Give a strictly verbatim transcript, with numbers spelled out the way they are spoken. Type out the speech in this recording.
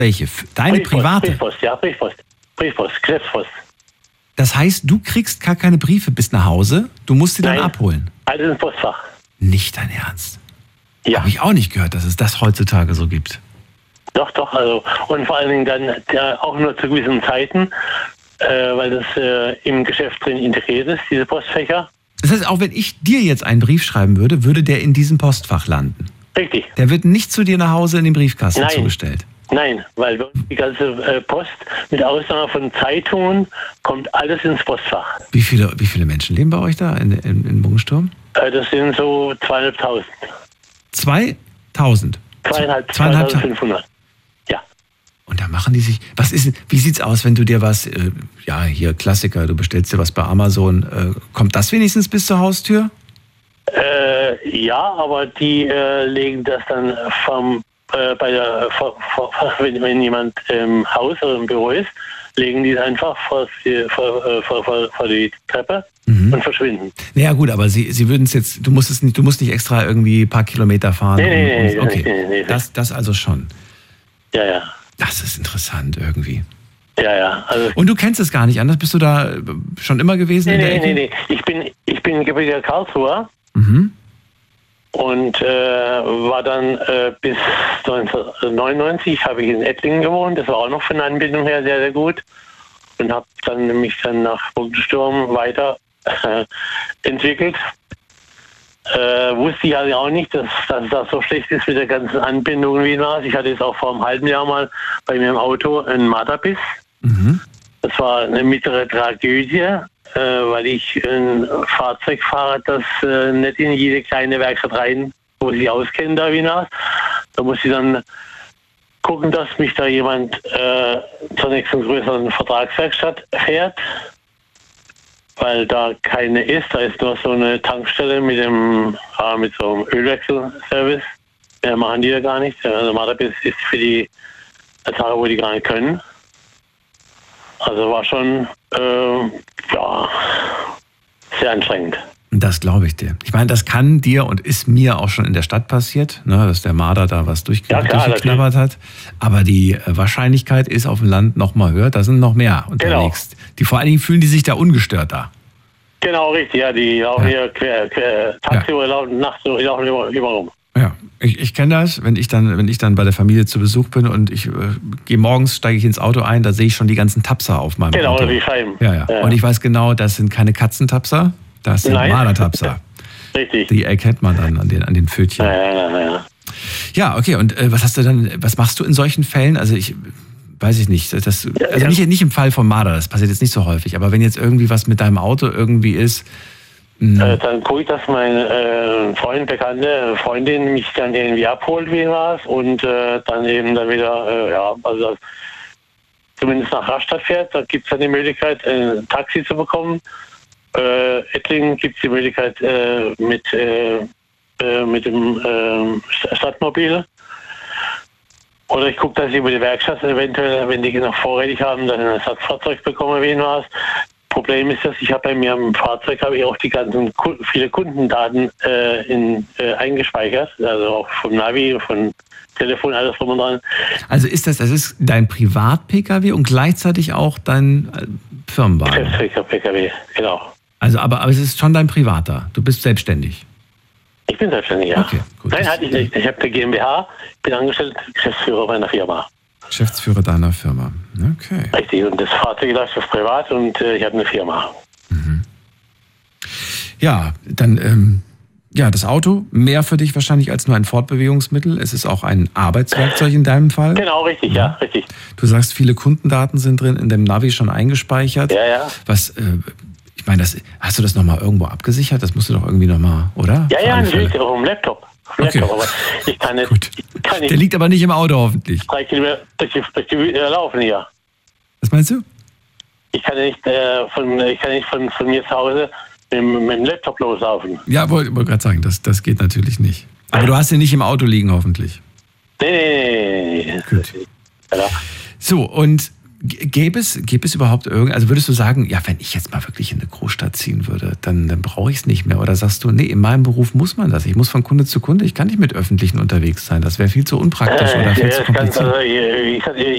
Welche? Deine Briefpost, private? Briefpost, ja, Briefpost. Briefpost, Geschäftspost. Das heißt, du kriegst gar keine Briefe bis nach Hause, du musst sie dann Nein. abholen. Alles ins Postfach. Nicht dein Ernst. Ja. Habe ich auch nicht gehört, dass es das heutzutage so gibt. Doch, doch, also und vor allen Dingen dann ja, auch nur zu gewissen Zeiten, äh, weil das äh, im Geschäft drin integriert ist, diese Postfächer. Das heißt, auch wenn ich dir jetzt einen Brief schreiben würde, würde der in diesem Postfach landen. Richtig. Der wird nicht zu dir nach Hause in den Briefkasten Nein. zugestellt. Nein, weil die ganze äh, Post, mit Ausnahme von Zeitungen, kommt alles ins Postfach. Wie viele, wie viele Menschen leben bei euch da in, in, in Bungensturm? Äh, das sind so zweieinhalbtausend. zweitausend? Zweieinhalb, Zweieinhalb- zweitausendfünfhundert. Ja. Und da machen die sich, was ist, wie sieht's aus, wenn du dir was, äh, ja, hier Klassiker, du bestellst dir was bei Amazon, äh, kommt das wenigstens bis zur Haustür? Äh, ja, aber die äh, legen das dann vom, äh, bei der, vor, vor, wenn, wenn jemand im Haus oder im Büro ist, legen die es einfach vor, die- vor, äh, vor, vor, vor die Treppe Mhm. und verschwinden. Naja gut, aber sie, sie würden es jetzt, du musst es nicht, du musst nicht extra irgendwie ein paar Kilometer fahren. Nee, nee, nee, um, um, okay, nee, nee, nee. Das, das also schon. Ja, ja. Das ist interessant irgendwie. Ja, ja. Also, Und du kennst es gar nicht anders? Bist du da äh, schon immer gewesen nee, in der nee, Ecke? nee, nee. Ich bin, ich bin gebürtiger Karlsruher. Mhm. Und äh, war dann äh, bis neunzehnhundertneunundneunzig habe ich in Ettlingen gewohnt. Das war auch noch von der Anbindung her sehr, sehr gut. Und habe dann mich dann nach Bungensturm weiter äh, entwickelt. Äh, wusste ich also auch nicht, dass, dass das so schlecht ist mit der ganzen Anbindung wie das. Ich hatte jetzt auch vor einem halben Jahr mal bei mir im Auto einen Marderbiss. Mhm. Das war eine mittlere Tragödie, äh, weil ich ein Fahrzeug fahre, das äh, nicht in jede kleine Werkstatt rein, wo sie auskennen, da wie das. Da muss ich dann gucken, dass mich da jemand äh, zur nächsten größeren Vertragswerkstatt fährt, weil da keine ist. Da ist nur so eine Tankstelle mit dem äh, mit so einem Ölwechselservice. Mehr machen die da gar nicht. Also Marderbiss ist für die Tage, wo die gar nicht können. Also war schon äh, ja, sehr anstrengend. Das glaube ich dir. Ich meine, das kann dir und ist mir auch schon in der Stadt passiert, ne, dass der Marder da was durchge- Ja, klar, durchgeknabbert hat. Aber die äh, Wahrscheinlichkeit ist auf dem Land noch mal höher. Da sind noch mehr unterwegs. Genau. Die, vor allen Dingen fühlen die sich da ungestört da. Genau, richtig. Ja, die laufen Ja. hier quer, quer tagsüber, Ja. laufen nachts, die laufen über, überall rum. Ja, ich, ich kenne das, wenn ich dann, wenn ich dann bei der Familie zu Besuch bin und ich äh, gehe morgens, steige ich ins Auto ein, da sehe ich schon die ganzen Tapser auf meinem Genau, Auto. die Scheiben. Ja, ja, Ja. Und ich weiß genau, das sind keine Katzentapser, das sind Nein. Mardertapser. Richtig. Die erkennt man dann an den, an den Pfötchen. Ja, ja, ja, ja. Ja, okay. Und äh, was hast du dann, was machst du in solchen Fällen? Also ich weiß ich nicht. Das, also ja. nicht, nicht im Fall vom Marder, das passiert jetzt nicht so häufig. Aber wenn jetzt irgendwie was mit deinem Auto irgendwie ist. Äh, dann gucke ich, dass mein äh, Freund, Bekannte, Freundin mich dann irgendwie abholt, wie was, und äh, dann eben dann wieder, äh, ja, also zumindest nach Rastatt fährt. Da gibt es dann die Möglichkeit, ein Taxi zu bekommen. Äh, Ettlingen gibt es die Möglichkeit äh, mit, äh, äh, mit dem äh, Stadtmobil. Oder ich gucke, dass ich über die Werkstatt eventuell, wenn die noch vorrätig haben, dann ein Ersatzfahrzeug bekomme, wie was. Problem ist, dass ich habe bei mir im Fahrzeug habe ich auch die ganzen viele Kundendaten äh, in, äh, eingespeichert, also auch vom Navi, von Telefon, alles drum und dran. Also ist das, das ist dein Privat-P K W und gleichzeitig auch dein äh, Firmenwagen? Geschäftsträger-P K W, genau. Also, aber, aber es ist schon dein privater. Du bist selbstständig. Ich bin selbstständig, ja. Okay, gut. Nein, hatte ich nicht. Ich habe eine GmbH, bin angestellt, Geschäftsführer bei einer Firma. Geschäftsführer deiner Firma. Okay. Richtig, und das Fahrzeug läuft auf privat und äh, ich habe eine Firma. Mhm. Ja, dann, ähm, ja, das Auto, mehr für dich wahrscheinlich als nur ein Fortbewegungsmittel. Es ist auch ein Arbeitswerkzeug in deinem Fall. Genau, richtig, ja, ja richtig. Du sagst, viele Kundendaten sind drin in dem Navi schon eingespeichert. Ja, ja. Was, äh, ich meine, das, hast du das nochmal irgendwo abgesichert? Das musst du doch irgendwie nochmal, oder? Ja, Für ja, alle natürlich, Fälle. auch im Laptop. Auf Okay. Laptop, aber ich kann nicht, Gut. ich kann nicht Der liegt aber nicht im Auto hoffentlich. drei Kilometer durch die, durch die äh, laufen hier. Was meinst du? Ich kann nicht, äh, von, ich kann nicht von, von mir zu Hause mit, mit dem Laptop loslaufen. Ja, wollte wollt gerade sagen, das, das geht natürlich nicht. Aber du hast ihn nicht im Auto liegen hoffentlich. Nee, nee, nee, nee. Gut. Ja. So, und Gäbe es, gäbe es überhaupt irgend, also würdest du sagen, ja, wenn ich jetzt mal wirklich in eine Großstadt ziehen würde, dann, dann brauche ich es nicht mehr? Oder sagst du, nee, in meinem Beruf muss man das. Ich muss von Kunde zu Kunde, ich kann nicht mit Öffentlichen unterwegs sein. Das wäre viel zu unpraktisch Äh, oder viel ja, zu das kann, kompliziert. also, ich, ich,